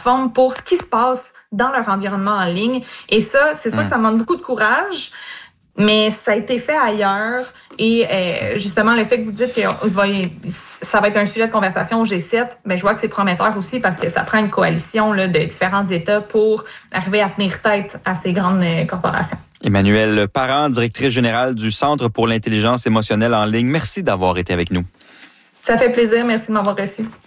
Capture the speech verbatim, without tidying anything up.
plateforme pour ce qui se passe dans leur environnement en ligne. Et ça, c'est sûr mmh. que ça demande beaucoup de courage, mais ça a été fait ailleurs. Et euh, justement, le fait que vous dites que va, ça va être un sujet de conversation au G sept, ben, je vois que c'est prometteur aussi parce que ça prend une coalition là, de différents États pour arriver à tenir tête à ces grandes euh, corporations. Emmanuelle Parent, directrice générale du Centre pour l'intelligence émotionnelle en ligne. Merci d'avoir été avec nous. Ça fait plaisir. Merci de m'avoir reçu.